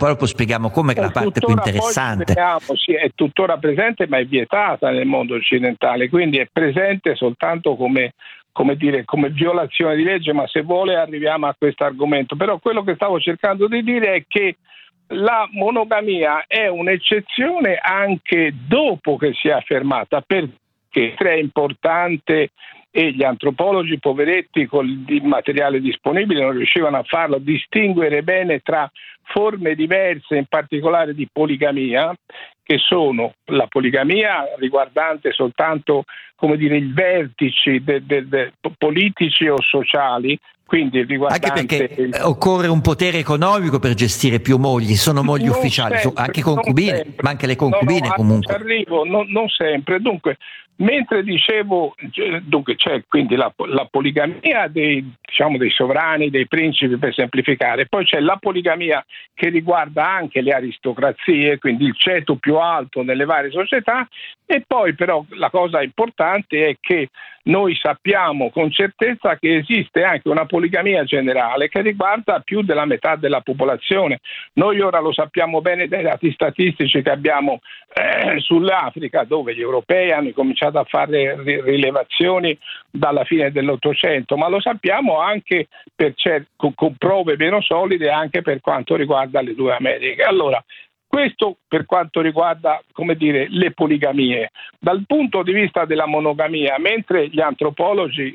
poi dopo spieghiamo come, che è la parte più interessante. Sì, è tuttora presente, ma è vietata nel mondo occidentale, quindi è presente soltanto come violazione di legge, ma se vuole arriviamo a questo argomento. Però quello che stavo cercando di dire è che la monogamia è un'eccezione anche dopo che si è affermata, perché è importante, e gli antropologi poveretti con il materiale disponibile non riuscivano a farlo, distinguere bene tra forme diverse, in particolare di poligamia, che sono la poligamia riguardante soltanto, i vertici politici o sociali, quindi riguardante... Anche perché occorre un potere economico per gestire più mogli, sono mogli non ufficiali, sempre, anche concubine, ma anche le concubine comunque. Arrivo, non sempre. Dunque, mentre dicevo, c'è quindi la poligamia dei sovrani, dei principi, per semplificare, poi c'è la poligamia che riguarda anche le aristocrazie, quindi il ceto più alto nelle varie società, e poi però la cosa importante è che noi sappiamo con certezza che esiste anche una poligamia generale che riguarda più della metà della popolazione. Noi ora lo sappiamo bene dai dati statistici che abbiamo sull'Africa, dove gli europei hanno cominciato a fare rilevazioni dalla fine dell'Ottocento, ma lo sappiamo anche con prove meno solide anche per quanto riguarda le due Americhe. Allora, questo per quanto riguarda, le poligamie. Dal punto di vista della monogamia, mentre gli antropologi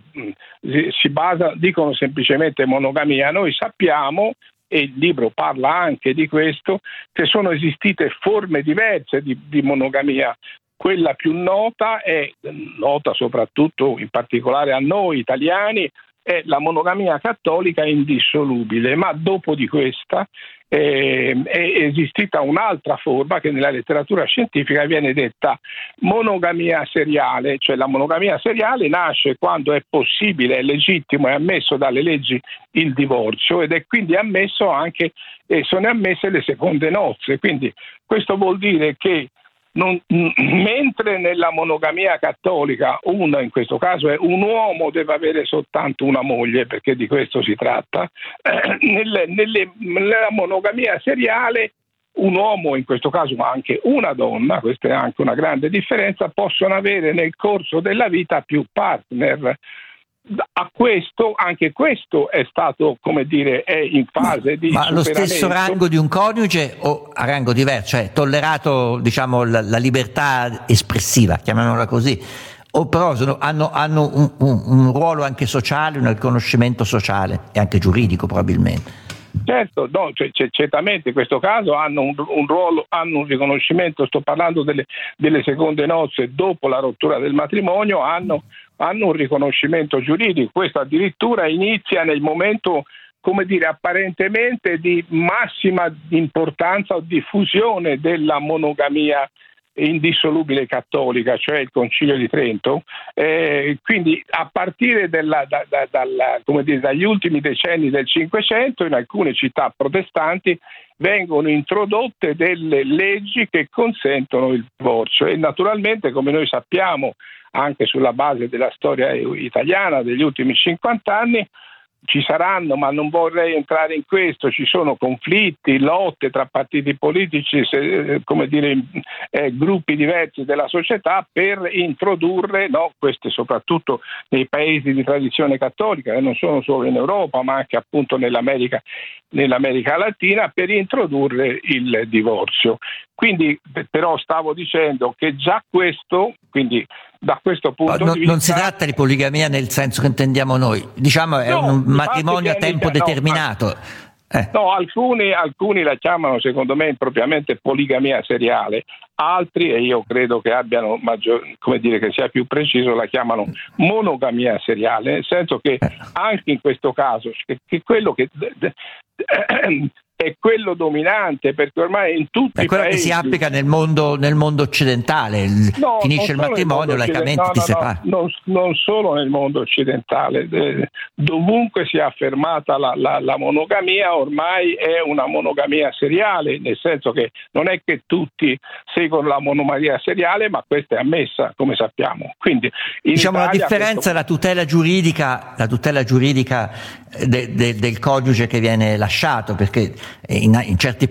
dicono semplicemente monogamia, noi sappiamo, e il libro parla anche di questo, che sono esistite forme diverse di monogamia. Quella più nota soprattutto in particolare a noi italiani, è la monogamia cattolica indissolubile, ma dopo di questa è esistita un'altra forma che nella letteratura scientifica viene detta monogamia seriale, cioè la monogamia seriale nasce quando è possibile, è legittimo, è ammesso dalle leggi il divorzio, ed è quindi ammesso anche, sono ammesse le seconde nozze. Quindi questo vuol dire che mentre nella monogamia cattolica in questo caso è un uomo deve avere soltanto una moglie, perché di questo si tratta, nella monogamia seriale un uomo, in questo caso, ma anche una donna, questa è anche una grande differenza, possono avere nel corso della vita più partner. Anche questo è stato, è in fase di ma superamento. Lo stesso rango di un coniuge o a rango diverso, cioè tollerato la libertà espressiva, chiamiamola così, o però hanno un ruolo anche sociale, un riconoscimento sociale e anche giuridico probabilmente. Certo, certamente in questo caso hanno un ruolo, hanno un riconoscimento. Sto parlando delle seconde nozze dopo la rottura del matrimonio, hanno un riconoscimento giuridico. Questo addirittura inizia nel momento, apparentemente di massima importanza o diffusione della monogamia indissolubile cattolica, cioè il Concilio di Trento. Quindi a partire dagli ultimi decenni del Cinquecento, in alcune città protestanti vengono introdotte delle leggi che consentono il divorzio, e naturalmente, come noi sappiamo anche sulla base della storia italiana degli ultimi 50 anni, ci saranno, ma non vorrei entrare in questo, ci sono conflitti, lotte tra partiti politici, gruppi diversi della società per introdurre, queste soprattutto nei paesi di tradizione cattolica, e non sono solo in Europa, ma anche appunto nell'America Latina, per introdurre il divorzio. Quindi, però, stavo dicendo che già questo, quindi da questo punto di vista... Non si tratta di poligamia nel senso che intendiamo noi, è un matrimonio a tempo determinato. No, alcuni la chiamano, secondo me, impropriamente poligamia seriale, altri, e io credo che abbiano che sia più preciso, la chiamano monogamia seriale, nel senso che anche in questo caso che quello che è quello dominante, perché ormai in tutti i paesi... È quello che si applica nel mondo occidentale, finisce il matrimonio, laicamente ti separi. Non solo nel mondo occidentale, dovunque sia affermata la monogamia, ormai è una monogamia seriale, nel senso che non è che tutti seguono la monogamia seriale, ma questa è ammessa, come sappiamo. Quindi la differenza è la tutela giuridica del coniuge che viene lasciato, perché in certi